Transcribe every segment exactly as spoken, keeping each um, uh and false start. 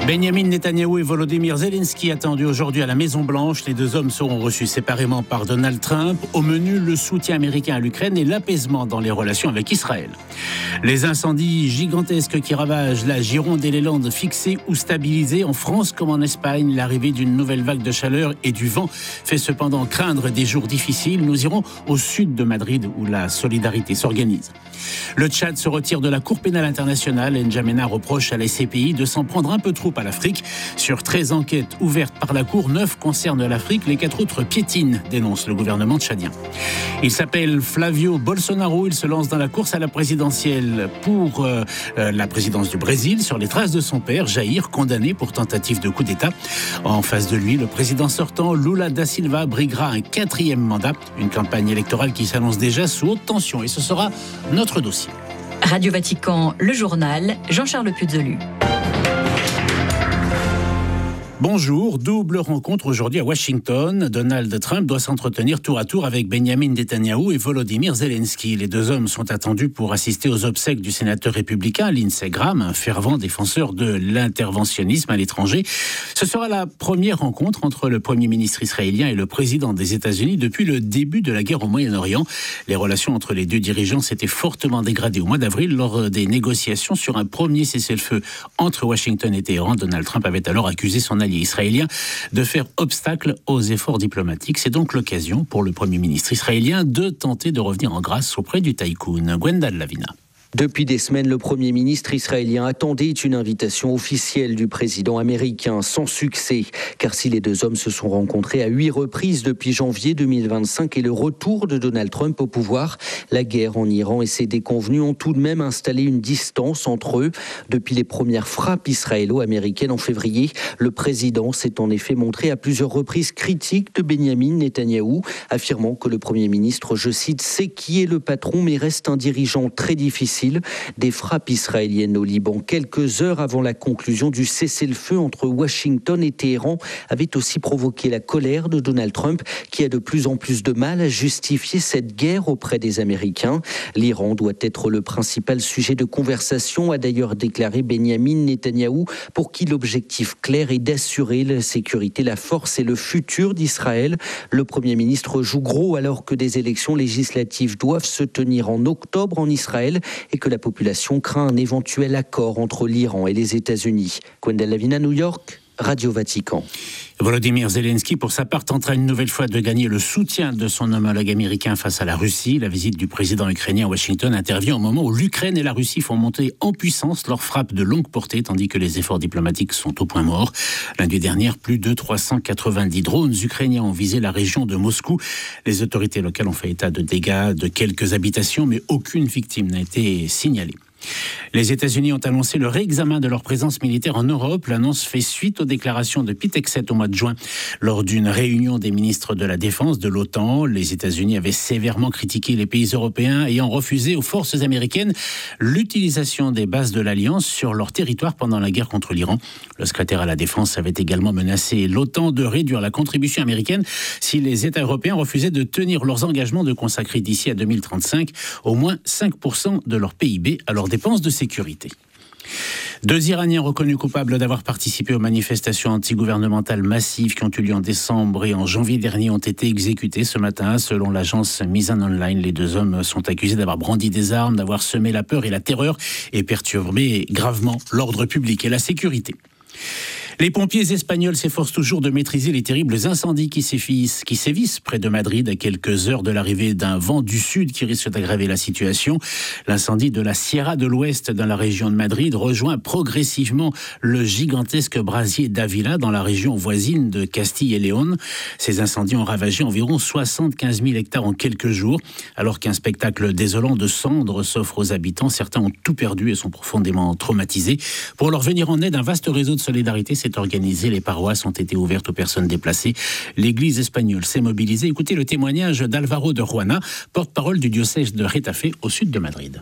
Benyamin Netanyahou et Volodymyr Zelensky attendus aujourd'hui à la Maison-Blanche. Les deux hommes seront reçus séparément par Donald Trump. Au menu, le soutien américain à l'Ukraine et l'apaisement dans les relations avec Israël. Les incendies gigantesques qui ravagent la Gironde et les Landes fixés ou stabilisés. En France comme en Espagne, l'arrivée d'une nouvelle vague de chaleur et du vent fait cependant craindre des jours difficiles. Nous irons au sud de Madrid où la solidarité s'organise. Le Tchad se retire de la Cour pénale internationale. N'Djamena reproche à la C P I de s'en prendre un peu trop à l'Afrique. Sur treize enquêtes ouvertes par la Cour, neuf concernent l'Afrique. Les quatre autres piétinent, dénonce le gouvernement tchadien. Il s'appelle Flavio Bolsonaro. Il se lance dans la course à la présidentielle pour euh, euh, la présidence du Brésil sur les traces de son père, Jair, condamné pour tentative de coup d'État. En face de lui, le président sortant, Lula da Silva, briguera un quatrième mandat. Une campagne électorale qui s'annonce déjà sous haute tension. Et ce sera notre dossier. Radio Vatican, le journal, Jean-Charles Puzolu. Bonjour, double rencontre aujourd'hui à Washington. Donald Trump doit s'entretenir tour à tour avec Benyamin Netanyahou et Volodymyr Zelensky. Les deux hommes sont attendus pour assister aux obsèques du sénateur républicain Lindsey Graham, un fervent défenseur de l'interventionnisme à l'étranger. Ce sera la première rencontre entre le Premier ministre israélien et le président des États-Unis depuis le début de la guerre au Moyen-Orient. Les relations entre les deux dirigeants s'étaient fortement dégradées au mois d'avril lors des négociations sur un premier cessez-le-feu entre Washington et Téhéran. Donald Trump avait alors accusé son allié israélien de faire obstacle aux efforts diplomatiques. C'est donc l'occasion pour le Premier ministre israélien de tenter de revenir en grâce auprès du tycoon. Gwendal Lavina. Depuis des semaines, le Premier ministre israélien attendait une invitation officielle du président américain, sans succès. Car si les deux hommes se sont rencontrés à huit reprises depuis janvier deux mille vingt-cinq et le retour de Donald Trump au pouvoir, la guerre en Iran et ses déconvenus ont tout de même installé une distance entre eux. Depuis les premières frappes israélo-américaines en février, le président s'est en effet montré à plusieurs reprises critique de Benyamin Netanyahou, affirmant que le Premier ministre, je cite, sait qui est le patron mais reste un dirigeant très difficile. Des frappes israéliennes au Liban, quelques heures avant la conclusion du cessez-le-feu entre Washington et Téhéran, avaient aussi provoqué la colère de Donald Trump, qui a de plus en plus de mal à justifier cette guerre auprès des Américains. L'Iran doit être le principal sujet de conversation, a d'ailleurs déclaré Benyamin Netanyahou, pour qui l'objectif clair est d'assurer la sécurité, la force et le futur d'Israël. Le Premier ministre joue gros alors que des élections législatives doivent se tenir en octobre en Israël et que la population craint un éventuel accord entre l'Iran et les États-Unis. Gwendal Lavina, New York, Radio Vatican. Volodymyr Zelensky, pour sa part, tentera une nouvelle fois de gagner le soutien de son homologue américain face à la Russie. La visite du président ukrainien à Washington intervient au moment où l'Ukraine et la Russie font monter en puissance leurs frappes de longue portée, tandis que les efforts diplomatiques sont au point mort. Lundi dernier, plus de trois cent quatre-vingt-dix drones ukrainiens ont visé la région de Moscou. Les autorités locales ont fait état de dégâts de quelques habitations, mais aucune victime n'a été signalée. Les États-Unis ont annoncé le réexamen de leur présence militaire en Europe. L'annonce fait suite aux déclarations de Pete Hegseth au mois de juin. Lors d'une réunion des ministres de la Défense de l'OTAN, les États-Unis avaient sévèrement critiqué les pays européens ayant refusé aux forces américaines l'utilisation des bases de l'Alliance sur leur territoire pendant la guerre contre l'Iran. Le secrétaire à la Défense avait également menacé l'OTAN de réduire la contribution américaine si les États européens refusaient de tenir leurs engagements de consacrer d'ici à deux mille trente-cinq au moins cinq pour cent de leur P I B à leurs dépenses de sécurité. Deux Iraniens reconnus coupables d'avoir participé aux manifestations antigouvernementales massives qui ont eu lieu en décembre et en janvier dernier ont été exécutés ce matin. Selon l'agence Mizan Online, les deux hommes sont accusés d'avoir brandi des armes, d'avoir semé la peur et la terreur et perturbé gravement l'ordre public et la sécurité. Les pompiers espagnols s'efforcent toujours de maîtriser les terribles incendies qui sévissent, qui sévissent près de Madrid à quelques heures de l'arrivée d'un vent du sud qui risque d'aggraver la situation. L'incendie de la Sierra de l'Ouest dans la région de Madrid rejoint progressivement le gigantesque brasier d'Ávila dans la région voisine de Castille et Léon. Ces incendies ont ravagé environ soixante-quinze mille hectares en quelques jours. Alors qu'un spectacle désolant de cendres s'offre aux habitants, certains ont tout perdu et sont profondément traumatisés. Pour leur venir en aide, un vaste réseau de solidarité s'est organisé. Les paroisses ont été ouvertes aux personnes déplacées. L'Église espagnole s'est mobilisée. Écoutez le témoignage d'Alvaro de Juana, porte-parole du diocèse de Getafe au sud de Madrid.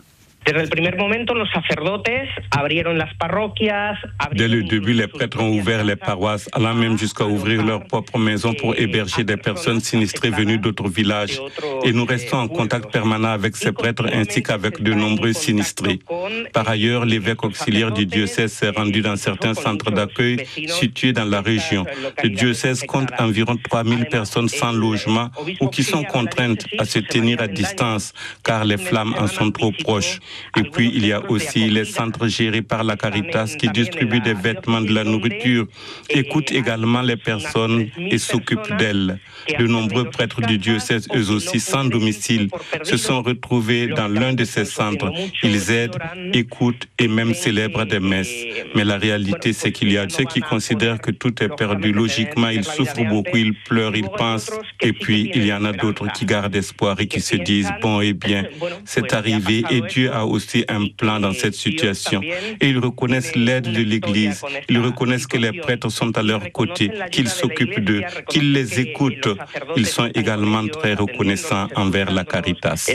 Dès le début, les prêtres ont ouvert les paroisses, allant même jusqu'à ouvrir leurs propres maisons pour héberger des personnes sinistrées venues d'autres villages. Et nous restons en contact permanent avec ces prêtres ainsi qu'avec de nombreux sinistrés. Par ailleurs, l'évêque auxiliaire du diocèse s'est rendu dans certains centres d'accueil situés dans la région. Le diocèse compte environ trois mille personnes sans logement ou qui sont contraintes à se tenir à distance car les flammes en sont trop proches. Et puis, il y a aussi les centres gérés par la Caritas qui distribuent des vêtements, de la nourriture, écoutent également les personnes et s'occupent d'elles. De nombreux prêtres du diocèse, eux aussi sans domicile, se sont retrouvés dans l'un de ces centres. Ils aident, écoutent et même célèbrent des messes. Mais la réalité, c'est qu'il y a ceux qui considèrent que tout est perdu. Logiquement, ils souffrent beaucoup, ils pleurent, ils pensent. Et puis, il y en a d'autres qui gardent espoir et qui se disent, bon, eh bien, c'est arrivé et Dieu a aussi un plan dans cette situation. Et ils reconnaissent l'aide de l'Église. Ils reconnaissent que les prêtres sont à leur côté, qu'ils s'occupent d'eux, qu'ils les écoutent. Ils sont également très reconnaissants envers la Caritas.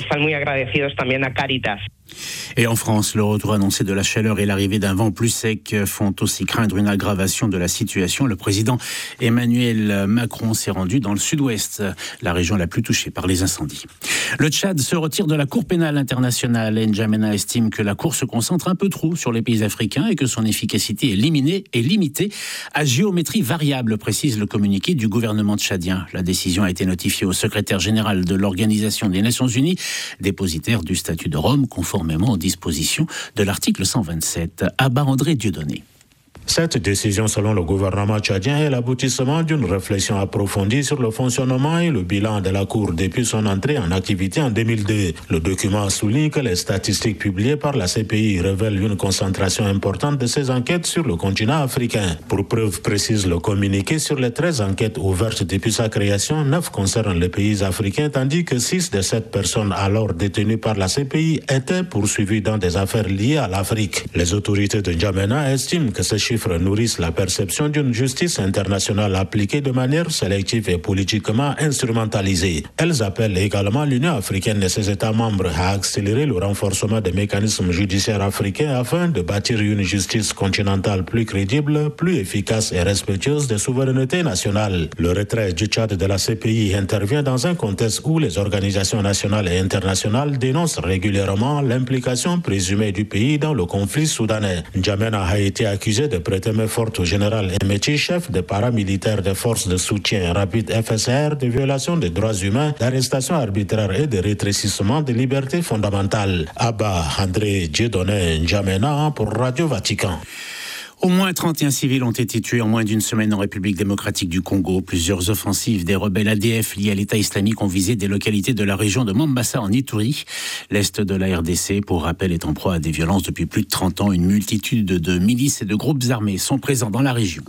Et en France, le retour annoncé de la chaleur et l'arrivée d'un vent plus sec font aussi craindre une aggravation de la situation. Le président Emmanuel Macron s'est rendu dans le sud-ouest, la région la plus touchée par les incendies. Le Tchad se retire de la Cour pénale internationale. N'Djamena estime que la Cour se concentre un peu trop sur les pays africains et que son efficacité est limitée, est limitée à géométrie variable, précise le communiqué du gouvernement tchadien. La décision a été notifiée au secrétaire général de l'Organisation des Nations Unies, dépositaire du statut de Rome, conformément aux dispositions de l'article cent vingt-sept. Abba André Dieudonné. Cette décision, selon le gouvernement tchadien, est l'aboutissement d'une réflexion approfondie sur le fonctionnement et le bilan de la Cour depuis son entrée en activité en deux mille deux. Le document souligne que les statistiques publiées par la C P I révèlent une concentration importante de ces enquêtes sur le continent africain. Pour preuve précise, le communiqué sur les treize enquêtes ouvertes depuis sa création, neuf concernent les pays africains, tandis que six de sept personnes alors détenues par la C P I étaient poursuivies dans des affaires liées à l'Afrique. Les autorités de N'Djamena estiment que ces chiffres nourrissent la perception d'une justice internationale appliquée de manière sélective et politiquement instrumentalisée. Elles appellent également l'Union africaine et ses États membres à accélérer le renforcement des mécanismes judiciaires africains afin de bâtir une justice continentale plus crédible, plus efficace et respectueuse des souverainetés nationales. Le retrait du Tchad de la C P I intervient dans un contexte où les organisations nationales et internationales dénoncent régulièrement l'implication présumée du pays dans le conflit soudanais. N'Djamena a été accusé de prêter main forte au général Emeti, chef des paramilitaires des forces de soutien rapide F S R, de violations des droits humains, d'arrestations arbitraires et de rétrécissement des libertés fondamentales. Abba André Dieudonné, N'Djamena pour Radio Vatican. Au moins trente et un civils ont été tués en moins d'une semaine en République démocratique du Congo. Plusieurs offensives des rebelles A D F liés à l'État islamique ont visé des localités de la région de Mambasa en Ituri. L'Est de la R D C, pour rappel, est en proie à des violences depuis plus de trente ans. Une multitude de milices et de groupes armés sont présents dans la région.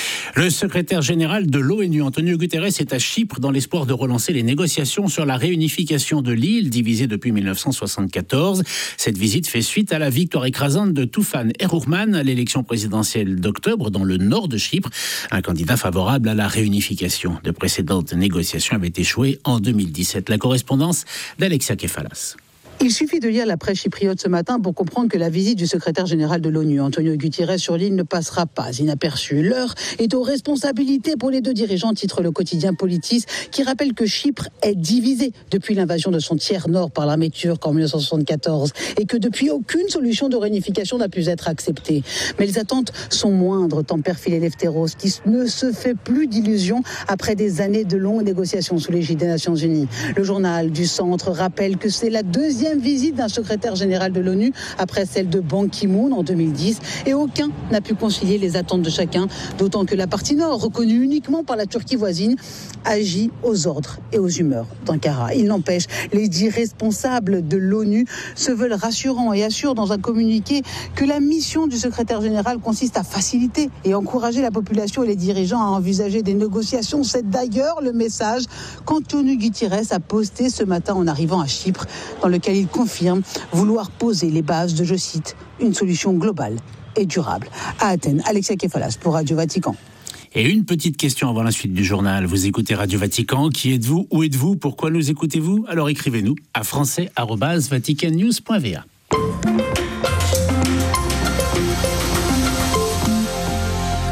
Le secrétaire général de l'ONU, Antonio Guterres, est à Chypre dans l'espoir de relancer les négociations sur la réunification de l'île, divisée depuis mille neuf cent soixante-quatorze. Cette visite fait suite à la victoire écrasante de Tufan Erourman à l'élection présidentielle d'octobre dans le nord de Chypre, un candidat favorable à la réunification. De précédentes négociations avaient échoué en deux mille dix-sept. La correspondance d'Alexia Kefalas. Il suffit de lire la presse chypriote ce matin pour comprendre que la visite du secrétaire général de l'ONU, Antonio Guterres, sur l'île ne passera pas inaperçue. L'heure est aux responsabilités pour les deux dirigeants, titre le quotidien Politis, qui rappelle que Chypre est divisée depuis l'invasion de son tiers nord par l'armée turque en mille neuf cent soixante-quatorze et que depuis aucune solution de réunification n'a pu être acceptée. Mais les attentes sont moindres, tempère Philéléftéros, qui ne se fait plus d'illusions après des années de longues négociations sous l'égide des Nations Unies. Le journal du Centre rappelle que c'est la deuxième visite d'un secrétaire général de l'ONU après celle de Ban Ki-moon en deux mille dix et aucun n'a pu concilier les attentes de chacun, d'autant que la partie nord, reconnue uniquement par la Turquie voisine, agit aux ordres et aux humeurs d'Ankara. Il n'empêche, les dix responsables de l'ONU se veulent rassurants et assurent dans un communiqué que la mission du secrétaire général consiste à faciliter et encourager la population et les dirigeants à envisager des négociations. C'est d'ailleurs le message qu'Antonio Guterres a posté ce matin en arrivant à Chypre, dans lequel il confirme vouloir poser les bases de, je cite, une solution globale et durable. À Athènes, Alexia Kefalas pour Radio Vatican. Et une petite question avant la suite du journal. Vous écoutez Radio Vatican. Qui êtes-vous? Où êtes-vous? Pourquoi nous écoutez-vous? Alors écrivez-nous à français arobase vatican news point v a.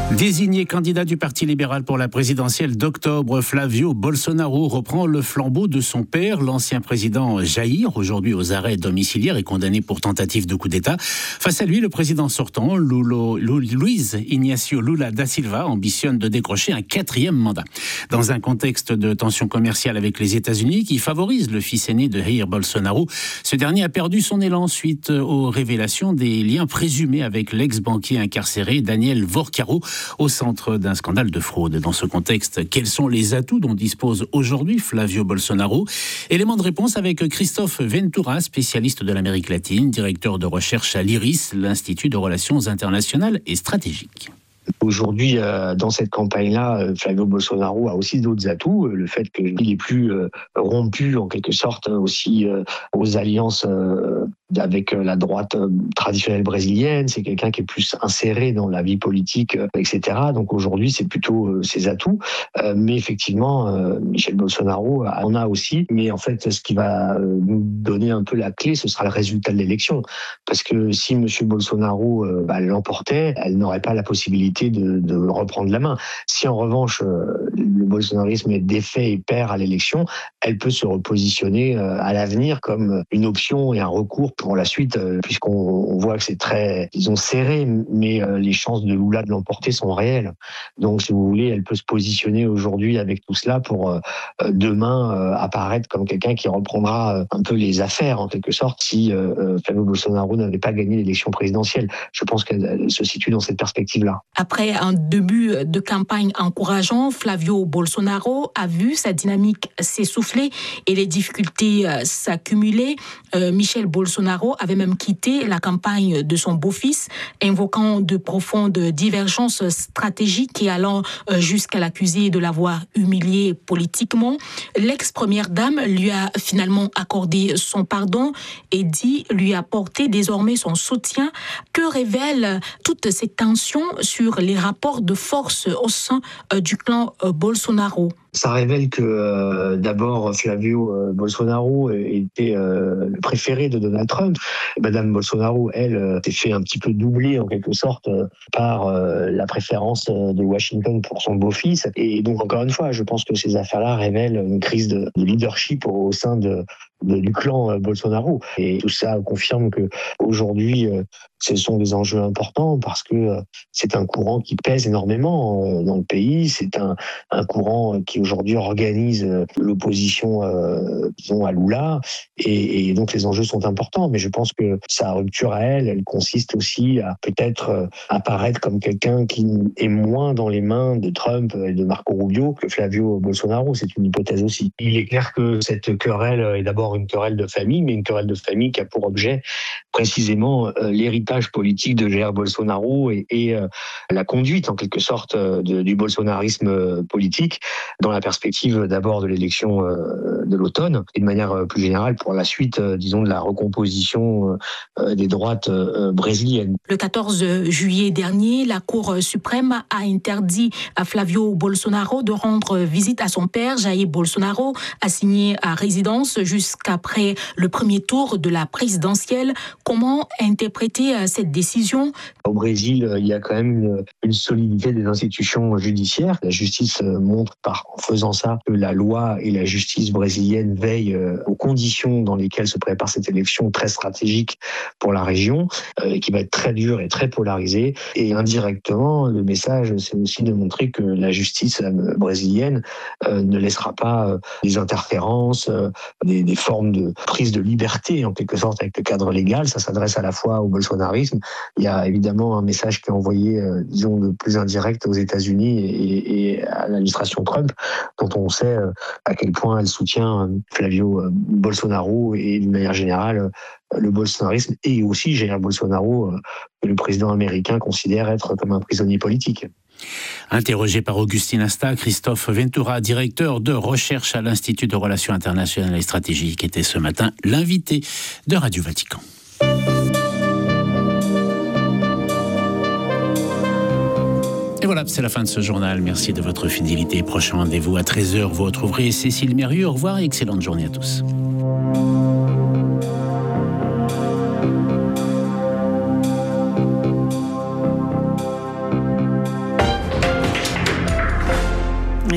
Désigné candidat du Parti libéral pour la présidentielle d'octobre, Flavio Bolsonaro reprend le flambeau de son père, l'ancien président Jair, aujourd'hui aux arrêts domiciliaires et condamné pour tentative de coup d'État. Face à lui, le président sortant, Lulo, Luiz Inácio Lula da Silva, ambitionne de décrocher un quatrième mandat. Dans un contexte de tension commerciale avec les États-Unis qui favorise le fils aîné de Jair Bolsonaro, ce dernier a perdu son élan suite aux révélations des liens présumés avec l'ex-banquier incarcéré Daniel Vorcaro, au centre d'un scandale de fraude. Dans ce contexte, quels sont les atouts dont dispose aujourd'hui Flavio Bolsonaro ? Élément de réponse avec Christophe Ventura, spécialiste de l'Amérique latine, directeur de recherche à l'I R I S, l'Institut de Relations internationales et stratégiques. Aujourd'hui, euh, dans cette campagne-là, euh, Flavio Bolsonaro a aussi d'autres atouts. Euh, le fait qu'il est plus euh, rompu, en quelque sorte, aussi euh, aux alliances euh, avec la droite euh, traditionnelle brésilienne. C'est quelqu'un qui est plus inséré dans la vie politique, euh, et cetera. Donc aujourd'hui, c'est plutôt euh, ses atouts. Euh, mais effectivement, euh, Michel Bolsonaro en a aussi. Mais en fait, ce qui va nous donner un peu la clé, ce sera le résultat de l'élection. Parce que si M. Bolsonaro euh, bah, l'emportait, elle n'aurait pas la possibilité De, de reprendre la main. Si en revanche euh, le bolsonarisme est défait et perd à l'élection, elle peut se repositionner euh, à l'avenir comme une option et un recours pour la suite, euh, puisqu'on on voit que c'est très, disons, serré, mais euh, les chances de Lula de l'emporter sont réelles. Donc, si vous voulez, elle peut se positionner aujourd'hui avec tout cela pour euh, demain euh, apparaître comme quelqu'un qui reprendra euh, un peu les affaires, en quelque sorte, si euh, Flavio Bolsonaro n'avait pas gagné l'élection présidentielle. Je pense qu'elle se situe dans cette perspective-là. Après un début de campagne encourageant, Flavio Bolsonaro a vu sa dynamique s'essouffler et les difficultés s'accumuler. Euh, Michel Bolsonaro avait même quitté la campagne de son beau-fils, invoquant de profondes divergences stratégiques et allant jusqu'à l'accuser de l'avoir humilié politiquement. L'ex-première dame lui a finalement accordé son pardon et dit lui apporter désormais son soutien. Que révèlent toutes ces tensions sur les rapports de force au sein euh, du clan euh, Bolsonaro? Ça révèle que euh, d'abord Flavio euh, Bolsonaro était euh, le préféré de Donald Trump. Madame Bolsonaro, elle, euh, s'est fait un petit peu doubler en quelque sorte euh, par euh, la préférence euh, de Washington pour son beau-fils. Et donc encore une fois, je pense que ces affaires-là révèlent une crise de, de leadership au, au sein de, de, du clan euh, Bolsonaro. Et tout ça confirme que aujourd'hui, euh, ce sont des enjeux importants parce que euh, c'est un courant qui pèse énormément euh, dans le pays. C'est un, un courant euh, qui aujourd'hui organise l'opposition euh, disons à Lula et, et donc les enjeux sont importants, mais je pense que sa rupture à elle, elle consiste aussi à peut-être euh, apparaître comme quelqu'un qui est moins dans les mains de Trump et de Marco Rubio que Flavio Bolsonaro, c'est une hypothèse aussi. Il est clair que cette querelle est d'abord une querelle de famille, mais une querelle de famille qui a pour objet précisément euh, l'héritage politique de Jair Bolsonaro et, et euh, la conduite en quelque sorte euh, de, du bolsonarisme politique dans la perspective d'abord de l'élection euh, de l'automne et de manière euh, plus générale pour la suite, euh, disons, de la recomposition euh, des droites euh, brésiliennes. Le quatorze juillet dernier, la Cour suprême a interdit à Flavio Bolsonaro de rendre visite à son père, Jair Bolsonaro, assigné à résidence jusqu'après le premier tour de la présidentielle. Comment interpréter cette décision? Au Brésil, il y a quand même une, une solidité des institutions judiciaires. La justice montre par en faisant ça que la loi et la justice brésilienne veillent aux conditions dans lesquelles se prépare cette élection très stratégique pour la région, euh, qui va être très dure et très polarisée. Et indirectement, le message, c'est aussi de montrer que la justice brésilienne euh, ne laissera pas euh, des interférences, euh, des, des formes de prise de liberté, en quelque sorte, avec le cadre légal. Ça s'adresse à la fois au bolsonarisme. Il y a évidemment un message qui est envoyé, euh, disons, de plus indirect aux États-Unis et, et à l'administration Trump, dont on sait à quel point elle soutient Flavio Bolsonaro et d'une manière générale le bolsonarisme et aussi Jair Bolsonaro, que le président américain considère être comme un prisonnier politique. Interrogé par Augustine Asta, Christophe Ventura, directeur de recherche à l'Institut de Relations internationales et stratégiques, était ce matin l'invité de Radio Vatican. Et voilà, c'est la fin de ce journal. Merci de votre fidélité. Prochain rendez-vous à treize heures. Vous retrouverez Cécile Mérieux. Au revoir et excellente journée à tous.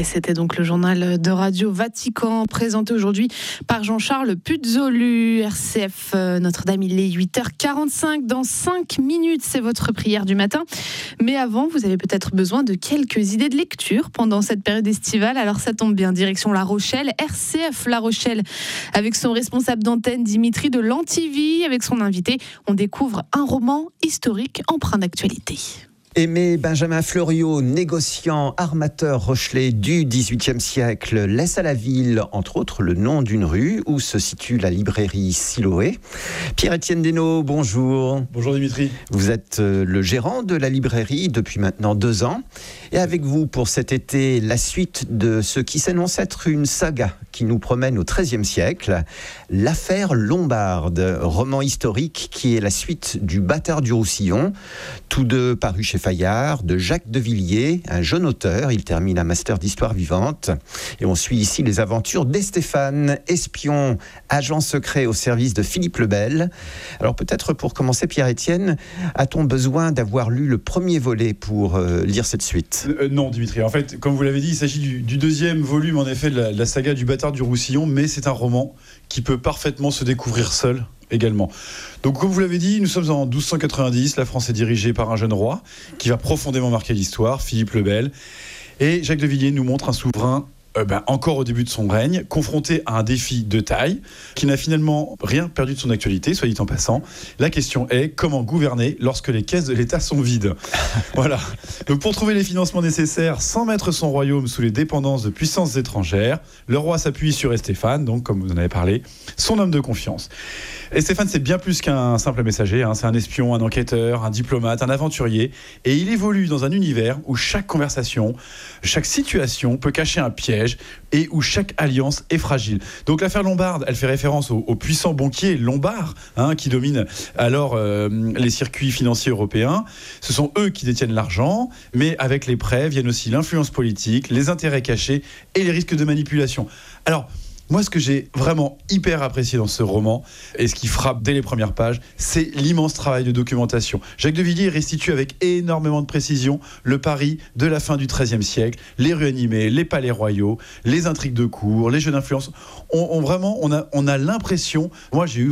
Et c'était donc le journal de Radio Vatican, présenté aujourd'hui par Jean-Charles Puzolu. R C F Notre-Dame, il est huit heures quarante-cinq. Dans cinq minutes, c'est votre prière du matin. Mais avant, vous avez peut-être besoin de quelques idées de lecture pendant cette période estivale. Alors ça tombe bien, direction La Rochelle. R C F La Rochelle, avec son responsable d'antenne Dimitri de Lantivy, avec son invité, on découvre un roman historique empreint d'actualité. Aimé Benjamin Fleuriot, négociant armateur rochelais du dix-huitième siècle, laisse à la ville, entre autres, le nom d'une rue où se situe la librairie Siloé. Pierre-Étienne Desnaux, bonjour. Bonjour Dimitri. Vous êtes le gérant de la librairie depuis maintenant deux ans. Et avec vous, pour cet été, la suite de ce qui s'annonce être une saga qui nous promène au treizième siècle, l'affaire Lombarde, roman historique qui est la suite du Bâtard du Roussillon, tous deux parus chez Fayard, de Jacques de Villiers, un jeune auteur. Il termine un master d'histoire vivante. Et on suit ici les aventures d'Estéphane, espion, agent secret au service de Philippe le Bel. Alors peut-être pour commencer, Pierre-Étienne, a-t-on besoin d'avoir lu le premier volet pour euh, lire cette suite ? euh, Non, Dimitri. En fait, comme vous l'avez dit, il s'agit du, du deuxième volume, en effet, de la, de la saga du Bâtard du Roussillon, mais c'est un roman qui peut parfaitement se découvrir seul également. Donc, comme vous l'avez dit, nous sommes en douze cent quatre-vingt-dix. La France est dirigée par un jeune roi qui va profondément marquer l'histoire, Philippe le Bel. Et Jacques de Villiers nous montre un souverain Euh ben, encore au début de son règne, confronté à un défi de taille, qui n'a finalement rien perdu de son actualité, soit dit en passant. La question est, comment gouverner lorsque les caisses de l'État sont vides ? Voilà. Donc pour trouver les financements nécessaires sans mettre son royaume sous les dépendances de puissances étrangères, le roi s'appuie sur Estéphane, donc comme vous en avez parlé, son homme de confiance. Estéphane, c'est bien plus qu'un simple messager, hein. C'est un espion, un enquêteur, un diplomate, un aventurier, et il évolue dans un univers où chaque conversation, chaque situation peut cacher un piège, et où chaque alliance est fragile. Donc l'affaire Lombarde, elle fait référence aux, aux puissants banquiers lombards, hein, qui dominent alors euh, les circuits financiers européens. Ce sont eux qui détiennent l'argent, mais avec les prêts viennent aussi l'influence politique, les intérêts cachés et les risques de manipulation. Alors, moi, ce que j'ai vraiment hyper apprécié dans ce roman, et ce qui frappe dès les premières pages, c'est l'immense travail de documentation. Jacques de Villiers restitue avec énormément de précision le Paris de la fin du treizième siècle, les rues animées, les palais royaux, les intrigues de cour, les jeux d'influence. On, on, vraiment, on a, on a l'impression, moi j'ai eu